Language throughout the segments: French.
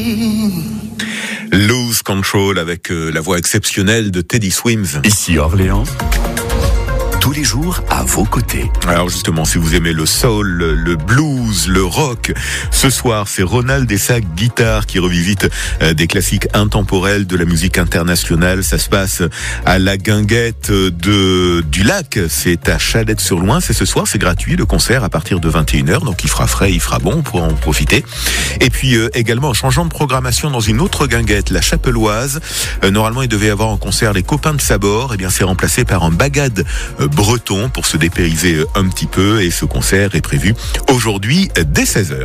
Lose Control avec la voix exceptionnelle de Teddy Swims. Ici Orléans, tous les jours à vos côtés. Alors justement, si vous aimez le soul, le blues, le rock, ce soir c'est Ronald et sa guitare qui revisite des classiques intemporels de la musique internationale. Ça se passe à la Guinguette du Lac, c'est à Chalette-sur-Loing, c'est ce soir, c'est gratuit le concert à partir de 21h, donc il fera frais, il fera bon pour en profiter. Et puis également en changeant de programmation dans une autre Guinguette, la Chapelloise, normalement il devait y avoir en concert les copains de Sabor, et bien c'est remplacé par un bagad breton pour se dépayser un petit peu, et ce concert est prévu aujourd'hui dès 16h.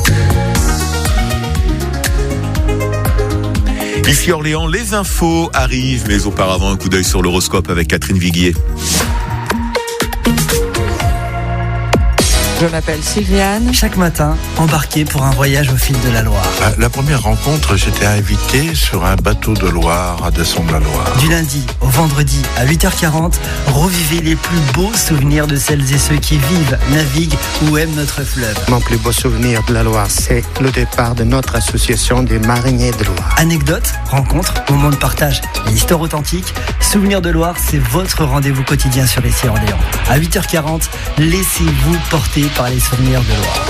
Ici Orléans, les infos arrivent, mais auparavant un coup d'œil sur l'horoscope avec Catherine Viguier. Je m'appelle Sylviane. Chaque matin, embarqué pour un voyage au fil de la Loire. La première rencontre, j'étais invité sur un bateau de Loire à descendre la Loire. Du lundi au vendredi à 8h40, revivez les plus beaux souvenirs de celles et ceux qui vivent, naviguent ou aiment notre fleuve. Mon plus beau souvenir de la Loire, c'est le départ de notre association des mariniers de Loire. Anecdotes, rencontres, moments de partage et histoires authentiques, Souvenirs de Loire, c'est votre rendez-vous quotidien sur les Orléans. À 8h40, laissez-vous porter par les souvenirs de Loire.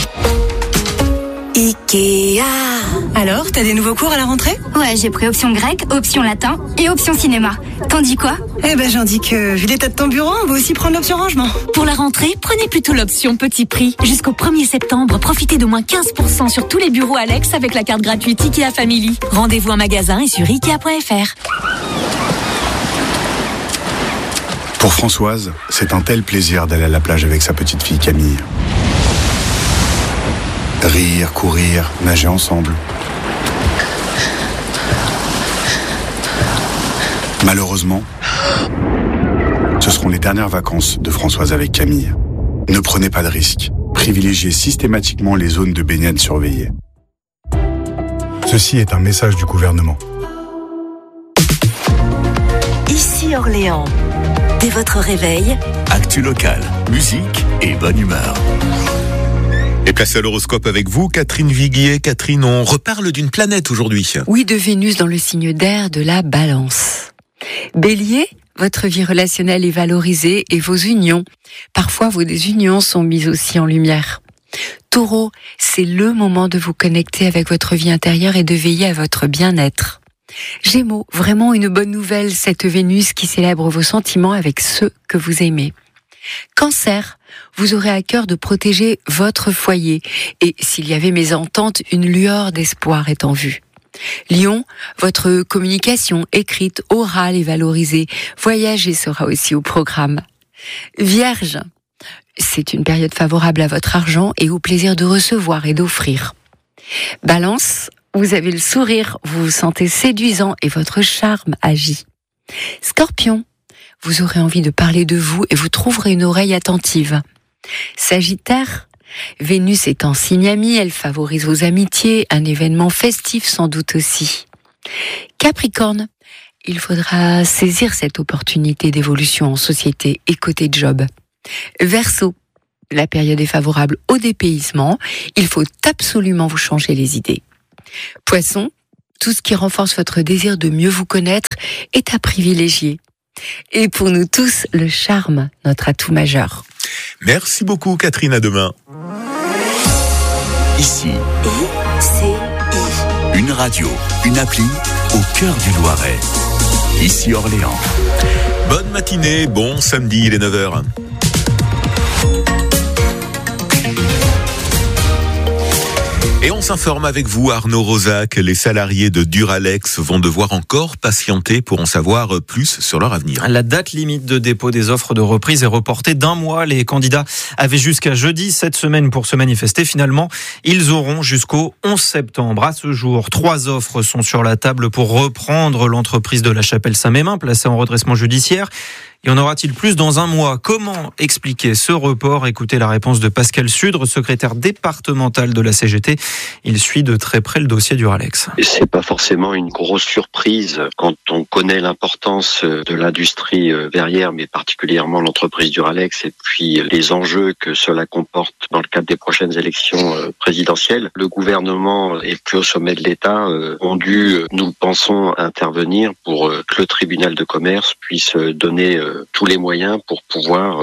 Ikea. Alors, t'as des nouveaux cours à la rentrée ? Ouais, j'ai pris option grec, option latin et option cinéma. T'en dis quoi ? Eh ben, j'en dis que, vu l'état de ton bureau, on va aussi prendre l'option rangement. Pour la rentrée, prenez plutôt l'option petit prix. Jusqu'au 1er septembre, profitez d'au moins 15% sur tous les bureaux Alex avec la carte gratuite Ikea Family. Rendez-vous en magasin et sur Ikea.fr. Pour Françoise, c'est un tel plaisir d'aller à la plage avec sa petite fille Camille. Rire, courir, nager ensemble. Malheureusement, ce seront les dernières vacances de Françoise avec Camille. Ne prenez pas de risques. Privilégiez systématiquement les zones de baignade surveillées. Ceci est un message du gouvernement. Ici Orléans. Dès votre réveil, actu local, musique et bonne humeur. Et place à l'horoscope avec vous, Catherine Viguier. Catherine, on reparle d'une planète aujourd'hui. Oui, de Vénus dans le signe d'air de la Balance. Bélier, votre vie relationnelle est valorisée et vos unions, parfois vos désunions, sont mises aussi en lumière. Taureau, c'est le moment de vous connecter avec votre vie intérieure et de veiller à votre bien-être. Gémeaux, vraiment une bonne nouvelle, cette Vénus qui célèbre vos sentiments avec ceux que vous aimez. Cancer, vous aurez à cœur de protéger votre foyer et s'il y avait mésentente, une lueur d'espoir est en vue. Lion, votre communication écrite, orale est valorisée. Voyager sera aussi au programme. Vierge, c'est une période favorable à votre argent et au plaisir de recevoir et d'offrir. Balance, vous avez le sourire, vous vous sentez séduisant et votre charme agit. Scorpion, vous aurez envie de parler de vous et vous trouverez une oreille attentive. Sagittaire, Vénus est en signe ami, elle favorise vos amitiés, un événement festif sans doute aussi. Capricorne, il faudra saisir cette opportunité d'évolution en société et côté job. Verseau, la période est favorable au dépaysement, il faut absolument vous changer les idées. Poisson, tout ce qui renforce votre désir de mieux vous connaître est à privilégier. Et pour nous tous, le charme, notre atout majeur. Merci beaucoup Catherine, à demain. Ici, ICI. Une radio, une appli au cœur du Loiret. Ici Orléans. Bonne matinée, bon samedi, il est 9h. Et on s'informe avec vous, Arnaud Rosac. Les salariés de Duralex vont devoir encore patienter pour en savoir plus sur leur avenir. La date limite de dépôt des offres de reprise est reportée d'1 mois. Les candidats avaient jusqu'à jeudi cette semaine pour se manifester. Finalement, ils auront jusqu'au 11 septembre. À ce jour, 3 offres sont sur la table pour reprendre l'entreprise de la Chapelle Saint-Mémin, placée en redressement judiciaire. Y en aura-t-il plus dans un mois ? Comment expliquer ce report ? Écoutez la réponse de Pascal Sudre, secrétaire départemental de la CGT. Il suit de très près le dossier Duralex. C'est pas forcément une grosse surprise quand on connaît l'importance de l'industrie verrière, mais particulièrement l'entreprise Duralex et puis les enjeux que cela comporte dans le cadre des prochaines élections présidentielles. Le gouvernement et puis au sommet de l'État ont dû, nous pensons, intervenir pour que le tribunal de commerce puisse donner tous les moyens pour pouvoir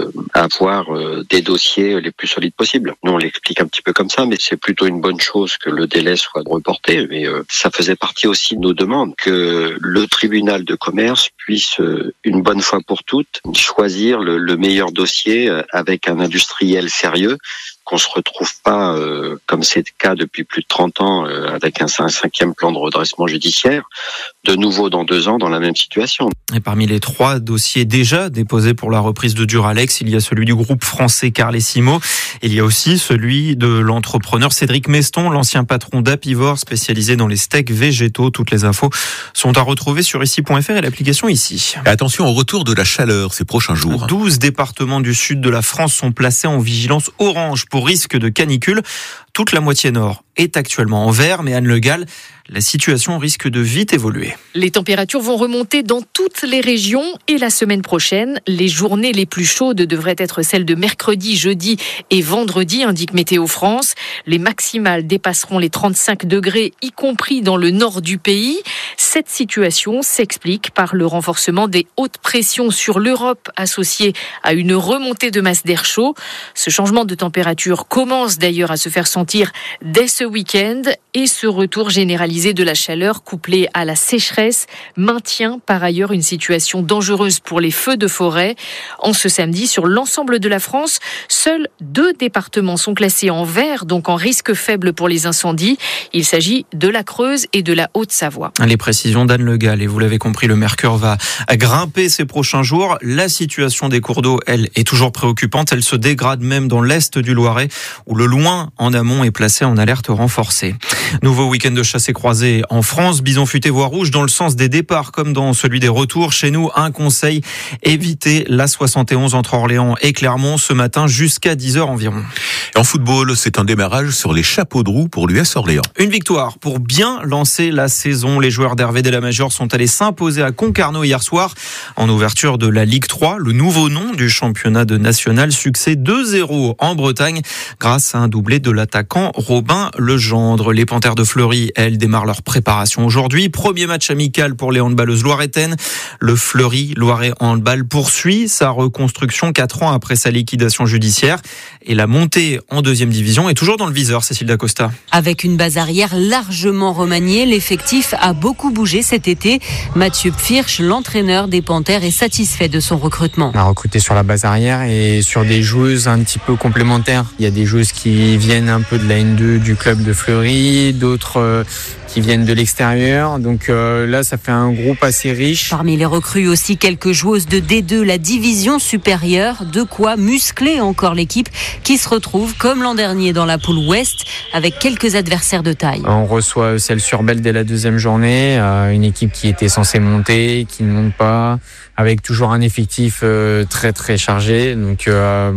avoir des dossiers les plus solides possibles. Nous, on l'explique un petit peu comme ça, mais c'est plutôt une bonne chose que le délai soit reporté. Mais ça faisait partie aussi de nos demandes, que le tribunal de commerce puisse, une bonne fois pour toutes, choisir le meilleur dossier avec un industriel sérieux, qu'on se retrouve pas, comme c'est le cas depuis plus de 30 ans, avec un 5e plan de redressement judiciaire, de nouveau dans 2 ans dans la même situation. Et parmi les 3 dossiers déjà déposés pour la reprise de Duralex, il y a celui du groupe français Carlesimo. Il y a aussi celui de l'entrepreneur Cédric Meston, l'ancien patron d'Apivore, spécialisé dans les steaks végétaux. Toutes les infos sont à retrouver sur ici.fr et l'application Ici. Et attention au retour de la chaleur ces prochains jours. 12 départements du sud de la France sont placés en vigilance orange pour risque de canicule. Toute la moitié nord est actuellement en vert, mais Anne Le Gall, la situation risque de vite évoluer. Les températures vont remonter dans toutes les régions et la semaine prochaine, les journées les plus chaudes devraient être celles de mercredi, jeudi et vendredi, indique Météo France. Les maximales dépasseront les 35 degrés, y compris dans le nord du pays. Cette situation s'explique par le renforcement des hautes pressions sur l'Europe associées à une remontée de masse d'air chaud. Ce changement de température commence d'ailleurs à se faire sentir dès ce week-end et ce retour généralisé de la chaleur couplé à la sécheresse maintient par ailleurs une situation dangereuse pour les feux de forêt. En ce samedi, sur l'ensemble de la France, seuls 2 départements sont classés en vert, donc en risque faible pour les incendies. Il s'agit de la Creuse et de la Haute-Savoie. Les précisions d'Anne Le Gall, et vous l'avez compris, le mercure va grimper ces prochains jours. La situation des cours d'eau, elle, est toujours préoccupante. Elle se dégrade même dans l'est du Loiret, où le Loing en amont est placé en alerte renforcée. Nouveau week-end de chassé croisé en France. Bison futé voie rouge dans le sens des départs comme dans celui des retours. Chez nous, un conseil, évitez la 71 entre Orléans et Clermont ce matin jusqu'à 10h environ. Et en football, c'est un démarrage sur les chapeaux de roue pour l'US Orléans. Une victoire pour bien lancer la saison. Les joueurs d'Hervé Delamajor sont allés s'imposer à Concarneau hier soir en ouverture de la Ligue 3, le nouveau nom du championnat de national. Succès 2-0 en Bretagne grâce à un doublé de l'attaquant Robin Legendre. Les Panthères de Fleury, elles, démarrent leur préparation aujourd'hui. Premier match amical pour les handballeuses loiretaines. Le Fleury Loiret Handball poursuit sa reconstruction 4 ans après sa liquidation judiciaire. Et la montée en 2e division est toujours dans le viseur, Cécile Dacosta. Avec une base arrière largement remaniée, l'effectif a beaucoup bougé cet été. Mathieu Pfirsch, l'entraîneur des Panthères, est satisfait de son recrutement. On a recruté sur la base arrière et sur des joueuses un petit peu complémentaires. Il y a des joueuses qui viennent un peu de la N2 du club de Fleury, d'autres qui viennent de l'extérieur. Donc là, ça fait un groupe assez riche. Parmi les recrues aussi, quelques joueuses de D2, la division supérieure. De quoi muscler encore l'équipe qui se retrouve, comme l'an dernier, dans la poule ouest, avec quelques adversaires de taille. On reçoit Celles-sur-Belle dès la 2e journée. Une équipe qui était censée monter, qui ne monte pas, avec toujours un effectif très très chargé. Donc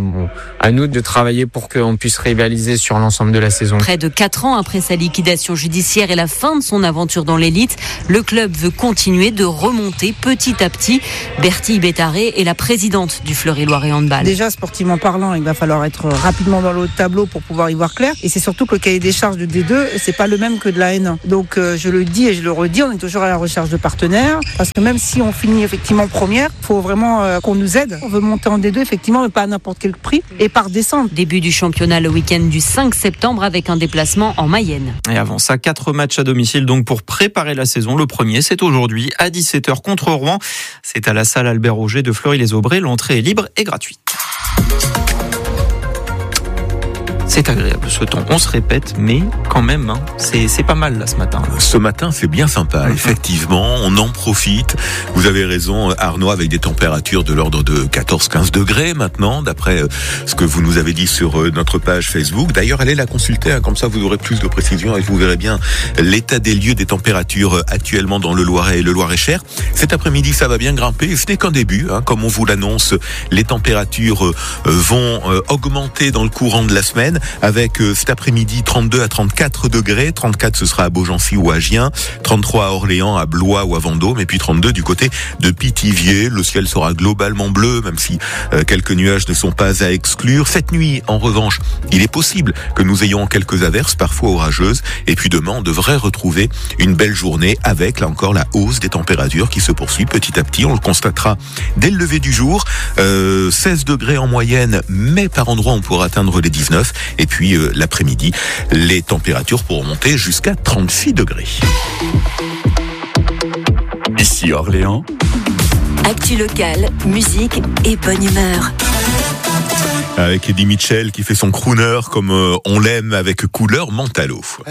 à nous de travailler pour qu'on puisse rivaliser sur l'ensemble de la saison. Près de 4 ans après sa liquidation judiciaire et la fin de son aventure dans l'élite, le club veut continuer de remonter petit à petit. Bertille Bétaré est la présidente du Fleury Loiret Handball. Déjà, sportivement parlant, il va falloir être rapidement dans le haut de tableau pour pouvoir y voir clair. Et c'est surtout que le cahier des charges de D2, c'est pas le même que de la N1. Donc je le dis et je le redis, on est toujours à la recherche de partenaires. Parce que même si on finit effectivement première, il faut vraiment qu'on nous aide. On veut monter en D2, effectivement, mais pas à n'importe quel prix et par descente. Début du championnat le week-end du 5 septembre avec un déplacement en Mayenne. Et avant ça, 4 matchs à domicile donc pour préparer la saison. Le premier, c'est aujourd'hui à 17h contre Rouen. C'est à la salle Albert Roger de Fleury-les-Aubrais. L'entrée est libre et gratuite. C'est agréable ce temps. On se répète, mais quand même, hein, c'est pas mal là ce matin. Ce matin, c'est bien sympa, effectivement. On en profite. Vous avez raison, Arnaud, avec des températures de l'ordre de 14-15 degrés maintenant, d'après ce que vous nous avez dit sur notre page Facebook. D'ailleurs, allez la consulter, hein, comme ça vous aurez plus de précisions et vous verrez bien l'état des lieux des températures actuellement dans le Loiret et le Loir-et-Cher. Cet après-midi, ça va bien grimper. Ce n'est qu'un début, hein, comme on vous l'annonce. Les températures vont augmenter dans le courant de la semaine, avec cet après-midi 32 à 34 degrés. 34, ce sera à Beaugency ou à Agen. 33 à Orléans, à Blois ou à Vendôme. Et puis 32 du côté de Pithiviers. Le ciel sera globalement bleu, même si quelques nuages ne sont pas à exclure. Cette nuit, en revanche, il est possible que nous ayons quelques averses, parfois orageuses. Et puis demain, on devrait retrouver une belle journée avec, là encore, la hausse des températures qui se poursuit petit à petit. On le constatera dès le lever du jour. 16 degrés en moyenne, mais par endroits, on pourra atteindre les 19. Et puis, l'après-midi, les températures pourront monter jusqu'à 36 degrés. Ici Orléans. Actu locale, musique et bonne humeur. Avec Eddie Mitchell qui fait son crooner comme on l'aime, avec couleur Mentalo.